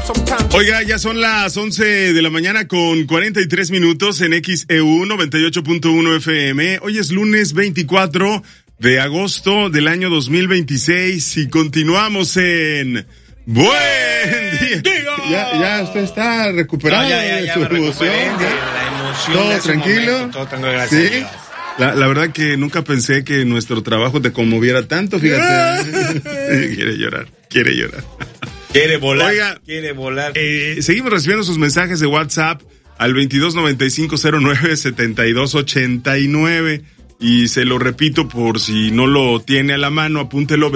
Oiga, ya son las 11 de la mañana con 43 minutos en XEU 98.1 FM. Hoy es lunes 24 de agosto del año 2026 y continuamos en Buen Día. Ya usted está recuperado de su emoción. La emoción. ¿Todo tranquilo? Momento, todo tranquilo, gracias. ¿Sí? La verdad que nunca pensé que nuestro trabajo te conmoviera tanto, fíjate. Quiere llorar. Quiere volar. Oiga, quiere volar. Seguimos recibiendo sus mensajes de WhatsApp al 2295097289 y se lo repito por si no lo tiene a la mano, apúntelo,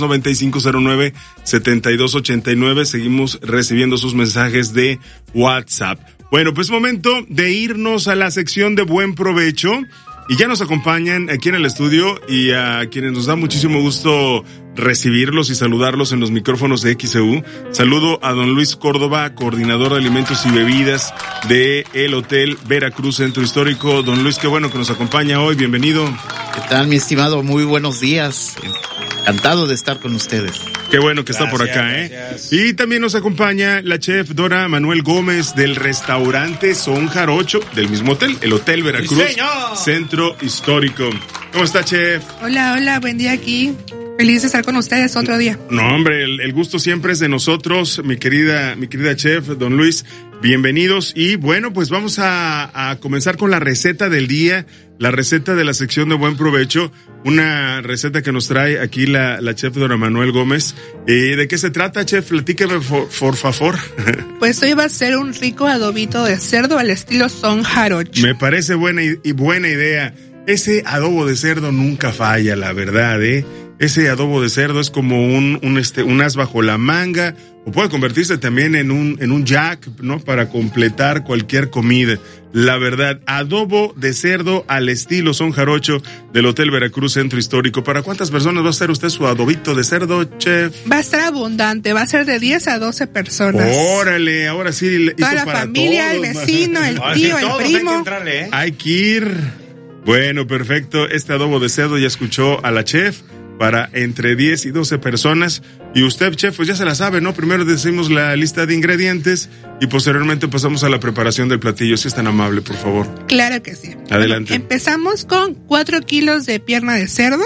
2295097289. Seguimos recibiendo sus mensajes de WhatsApp. Bueno, pues momento de irnos a la sección de Buen Provecho. Y ya nos acompañan aquí en el estudio y a quienes nos da muchísimo gusto recibirlos y saludarlos en los micrófonos de XEU. Saludo a don Luis Córdoba, coordinador de alimentos y bebidas de el Hotel Veracruz Centro Histórico. Don Luis, qué bueno que nos acompaña hoy, bienvenido. ¿Qué tal, mi estimado? Muy buenos días. Encantado de estar con ustedes. Qué bueno que está por acá, gracias. Y también nos acompaña la chef Dora Manuel Gómez del restaurante Son Jarocho, del mismo hotel, el Hotel Veracruz Centro Histórico. ¿Cómo está, chef? Hola, buen día aquí. Feliz de estar con ustedes otro día. No, hombre, el gusto siempre es de nosotros, mi querida chef, don Luis. Bienvenidos y bueno, pues vamos a comenzar con la receta del día, la receta de la sección de Buen Provecho, una receta que nos trae aquí la chef Dora Manuel Gómez. ¿De qué se trata, chef? Platíqueme, por favor. Pues hoy va a ser un rico adobito de cerdo al estilo Son Jarocho. Me parece buena idea. Ese adobo de cerdo nunca falla, la verdad, Ese adobo de cerdo es como un as bajo la manga, o puede convertirse también en un jack, ¿no? Para completar cualquier comida. La verdad, adobo de cerdo al estilo Son Jarocho del Hotel Veracruz Centro Histórico. ¿Para cuántas personas va a hacer usted su adobito de cerdo, chef? Va a estar abundante, va a ser de 10 a 12 personas. Órale, ahora sí. Toda la familia, el vecino, el tío, el primo. Hay que entrarle, Hay que ir. Bueno, perfecto. Este adobo de cerdo ya escuchó a la chef. Para entre 10 y 12 personas. Y usted, chef, pues ya se la sabe, ¿no? Primero decimos la lista de ingredientes y posteriormente pasamos a la preparación del platillo. Si es tan amable, por favor. Claro que sí. Adelante. Bueno, empezamos con 4 kilos de pierna de cerdo.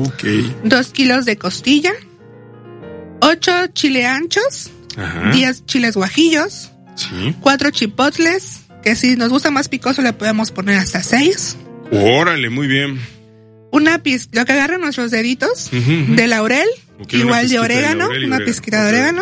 2 kilos de costilla. 8 chile anchos. Ajá. 10 chiles guajillos. Sí. 4 chipotles, que si nos gusta más picoso le podemos poner hasta 6. Órale, muy bien. Lo que agarran nuestros deditos de laurel, Okay, igual de orégano, una pizquita de orégano,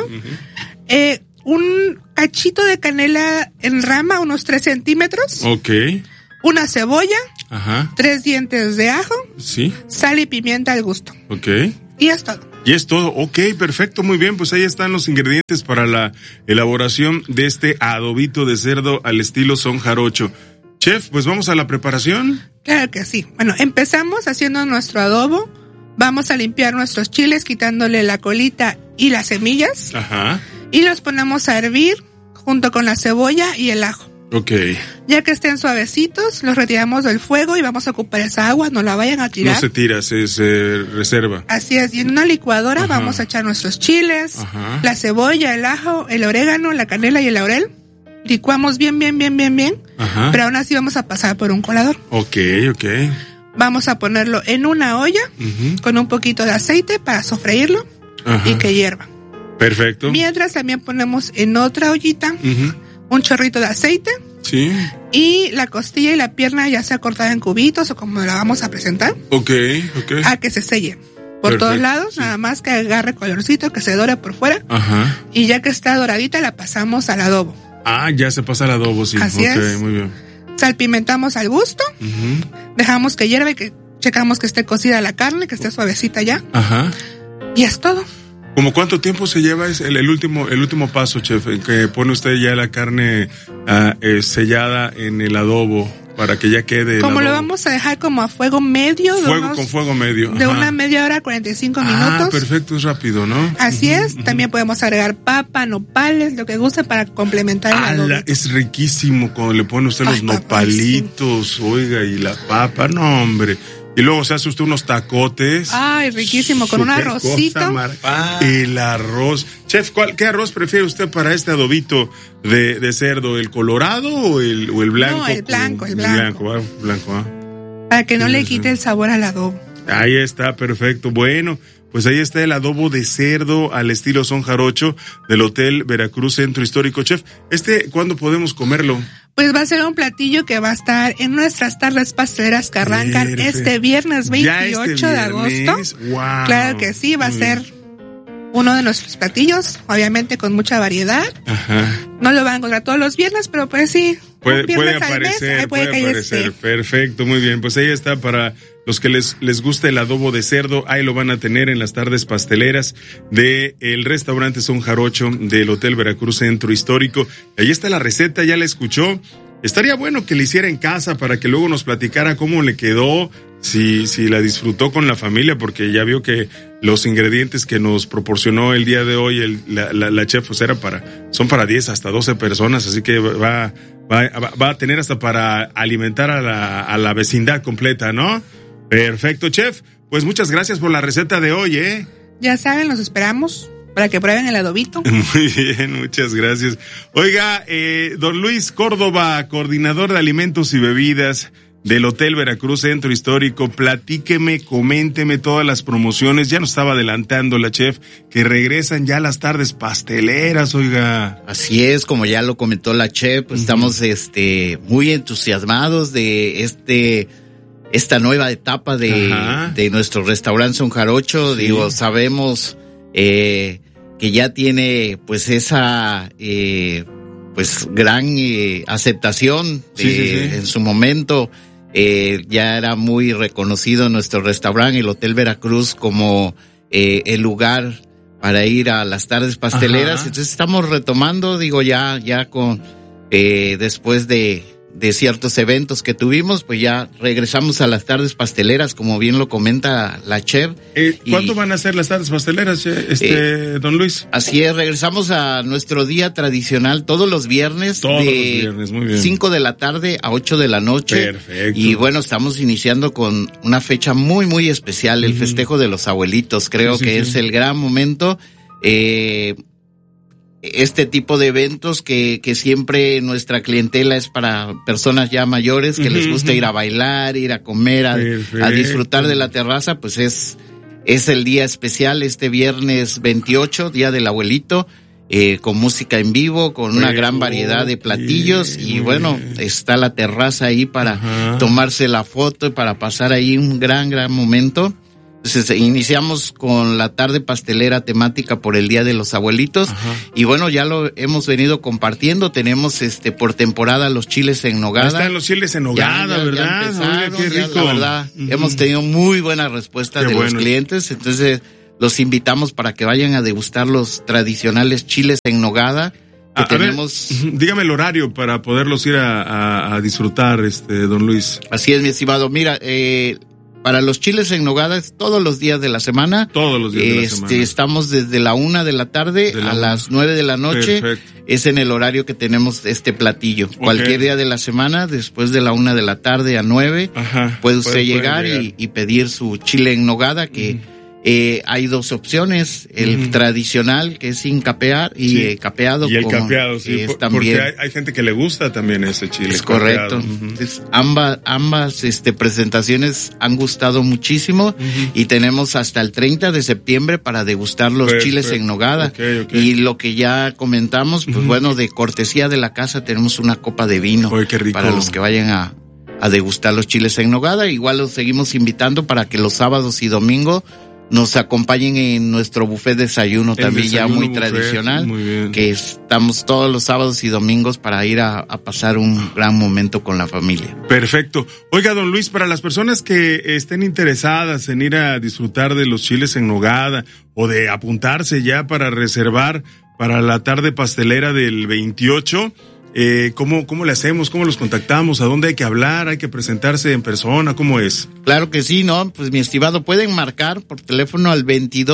un cachito de canela en rama, unos 3 centímetros, una cebolla, 3 dientes de ajo, sal y pimienta al gusto. Y es todo. Ok, perfecto, muy bien, pues ahí están los ingredientes para la elaboración de este adobito de cerdo al estilo Son Jarocho. Chef, pues vamos a la preparación. Claro que sí. Bueno, empezamos haciendo nuestro adobo. Vamos a limpiar nuestros chiles quitándole la colita y las semillas. Y los ponemos a hervir junto con la cebolla y el ajo. Ya que estén suavecitos, los retiramos del fuego y vamos a ocupar esa agua, no la vayan a tirar. No se tira, se reserva. Así es, y en una licuadora vamos a echar nuestros chiles, la cebolla, el ajo, el orégano, la canela y el laurel. Licuamos bien, pero aún así vamos a pasar por un colador. Vamos a ponerlo en una olla con un poquito de aceite para sofreírlo y que hierva. Perfecto. Mientras también ponemos en otra ollita un chorrito de aceite. Y la costilla y la pierna ya sea cortada en cubitos o como la vamos a presentar. A que se selle. Por todos lados, nada más que agarre colorcito, que se dore por fuera. Y ya que está doradita, la pasamos al adobo. Ya se pasa el adobo, sí. Así es. Muy bien. Salpimentamos al gusto. Dejamos que hierva y que checamos que esté cocida la carne, que esté suavecita ya. Y es todo. ¿Cómo cuánto tiempo se lleva el último paso, chef, en que pone usted ya la carne sellada en el adobo para que ya quede? Como lo vamos a dejar como a fuego medio. Con fuego medio. De una media hora a 45 minutos. Perfecto, es rápido, ¿no? Así es. También podemos agregar papa, nopales, lo que guste para complementar el adobo. Es riquísimo cuando le pone usted los nopalitos, oiga, y la papa, no, hombre. Y luego se hace usted unos tacotes. Ay, riquísimo, con un arrocito. El arroz. Chef, ¿qué arroz prefiere usted para este adobito de cerdo? ¿El colorado o el blanco? No, el blanco. Blanco. Para que no le quite el sabor al adobo. Ahí está, perfecto. Bueno, pues ahí está el adobo de cerdo al estilo son jarocho del Hotel Veracruz Centro Histórico. Chef, ¿cuándo podemos comerlo? Pues va a ser un platillo que va a estar en nuestras tardes pasteleras que arrancan este viernes 28 de agosto. Wow. Claro que sí, va a ser uno de nuestros platillos, obviamente con mucha variedad. Ajá. No lo van a encontrar todos los viernes, pero pues sí. Puede aparecer. Perfecto, muy bien. Pues ahí está para los que les gusta el adobo de cerdo. Ahí lo van a tener en las tardes pasteleras de el restaurante Son Jarocho del Hotel Veracruz Centro Histórico. Ahí está la receta, ya la escuchó. Estaría bueno que le hiciera en casa para que luego nos platicara cómo le quedó, si la disfrutó con la familia, porque ya vio que los ingredientes que nos proporcionó el día de hoy la chef pues son para 10 hasta 12 personas, así que va a tener hasta para alimentar a la vecindad completa, ¿no? Perfecto, chef. Pues muchas gracias por la receta de hoy, ¿eh? Ya saben, los esperamos para que prueben el adobito. Muy bien, muchas gracias. Oiga, don Luis Córdoba, coordinador de alimentos y bebidas del Hotel Veracruz Centro Histórico, platíqueme, coménteme todas las promociones. Ya nos estaba adelantando la chef que regresan ya las tardes pasteleras, oiga. Así es, como ya lo comentó la chef, pues estamos muy entusiasmados de esta nueva etapa de nuestro restaurante Son Jarocho. Sí. Digo, sabemos que ya tiene pues esa pues gran aceptación en su momento. Ya era muy reconocido nuestro restaurante, el Hotel Veracruz, como el lugar para ir a las tardes pasteleras. Ajá. Entonces estamos retomando, digo, ya con después de ciertos eventos que tuvimos, pues ya regresamos a las tardes pasteleras, como bien lo comenta la chef. ¿Cuándo van a ser las tardes pasteleras, don Luis? Así es, regresamos a nuestro día tradicional todos los viernes. Muy bien. 5 de la tarde a 8 de la noche. Perfecto. Y bueno, estamos iniciando con una fecha muy, muy especial, el festejo de los abuelitos. Creo que es el gran momento. Este tipo de eventos que siempre nuestra clientela es para personas ya mayores que les gusta ir a bailar, ir a comer, a disfrutar de la terraza, pues es el día especial este viernes 28, Día del Abuelito, con música en vivo, con una gran variedad de platillos y bueno, está la terraza ahí para tomarse la foto y para pasar ahí un gran momento. Entonces iniciamos con la tarde pastelera temática por el Día de los Abuelitos. Y bueno, ya lo hemos venido compartiendo. Tenemos por temporada los chiles en nogada. Están los chiles en nogada, ¿verdad? Empezaron, oye, qué rico. La verdad, hemos tenido muy buena respuesta de los clientes. Entonces los invitamos para que vayan a degustar los tradicionales chiles en nogada. Tenemos... dígame el horario para poderlos ir a disfrutar, don Luis. Así es, mi estimado. Mira, para los chiles en nogada es todos los días de la semana. Todos los días de la semana. Estamos desde la 1 de la tarde a las 9 de la noche. Perfecto. Es en el horario que tenemos este platillo. Okay. Cualquier día de la semana, después de la 1 de la tarde a 9, puede usted llegar y pedir su chile en nogada, que hay dos opciones, el tradicional, que es sin capear, y capeado. Y el capeado, sí, también, porque hay gente que le gusta también ese chile. Es correcto. Entonces, ambas presentaciones han gustado muchísimo y tenemos hasta el 30 de septiembre para degustar los chiles en nogada. Okay. Y lo que ya comentamos, pues bueno, de cortesía de la casa tenemos una copa de vino. Qué rico. Para los que vayan a degustar los chiles en nogada. Igual los seguimos invitando para que los sábados y domingos nos acompañen en nuestro buffet de desayuno, también ya muy tradicional, que estamos todos los sábados y domingos para ir a pasar un gran momento con la familia. Perfecto. Oiga, don Luis, para las personas que estén interesadas en ir a disfrutar de los chiles en nogada o de apuntarse ya para reservar para la tarde pastelera del 28, ¿cómo le hacemos? ¿Cómo los contactamos? ¿A dónde hay que hablar? ¿Hay que presentarse en persona? ¿Cómo es? Claro que sí, ¿no? Pues mi estimado, pueden marcar por teléfono al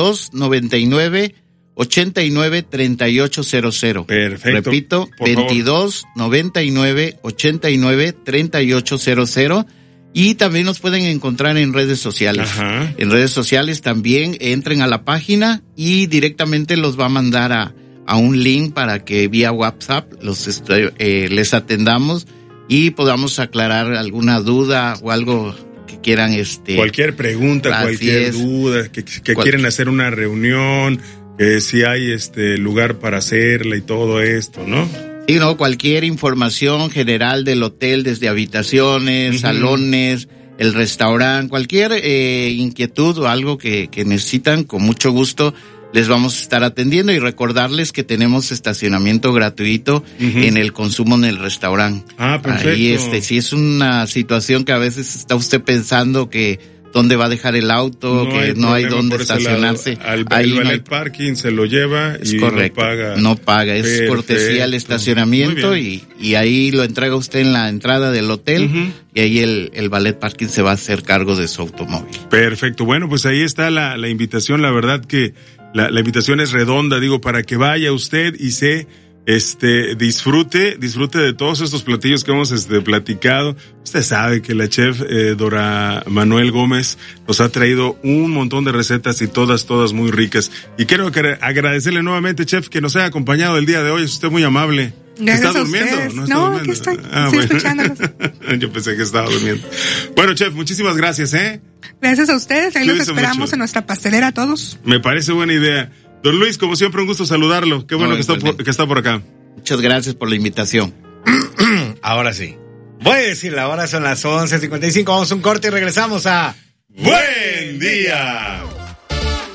2299-893800. Perfecto. Repito, 2299-893800. Y también nos pueden encontrar en redes sociales. Ajá. En redes sociales también entren a la página y directamente los va a mandar a un link para que vía WhatsApp les atendamos y podamos aclarar alguna duda o algo que quieran. Cualquier pregunta, cualquier duda, que quieren hacer una reunión, que si hay lugar para hacerla y todo esto, ¿no? Sí, no, cualquier información general del hotel, desde habitaciones, salones, el restaurante, cualquier inquietud o algo que necesitan, con mucho gusto les vamos a estar atendiendo, y recordarles que tenemos estacionamiento gratuito en el consumo en el restaurante. Ah, perfecto. Ahí si es una situación que a veces está usted pensando que dónde va a dejar el auto, que no hay dónde estacionarse. El valet parking se lo lleva y correcto, no paga. Es perfecto. Cortesía el estacionamiento y ahí lo entrega usted en la entrada del hotel y ahí el valet parking se va a hacer cargo de su automóvil. Perfecto. Bueno, pues ahí está la invitación. La verdad que la invitación es redonda, para que vaya usted y se disfrute de todos estos platillos que hemos platicado. Usted sabe que la chef Dora Manuel Gómez nos ha traído un montón de recetas y todas muy ricas. Y quiero agradecerle nuevamente, chef, que nos haya acompañado el día de hoy. Es usted muy amable. Gracias. ¿Está durmiendo? No, aquí estoy. Estoy escuchándolos. Yo pensé que estaba durmiendo. Bueno, chef, muchísimas gracias, Gracias a ustedes. Ahí Cuídense los esperamos mucho. En nuestra pastelera todos. Me parece buena idea. Don Luis, como siempre, un gusto saludarlo. Qué bueno que está por acá. Muchas gracias por la invitación. Ahora sí. Voy a decir la hora, son las 11:55. Vamos a un corte y regresamos a ¡Buen día!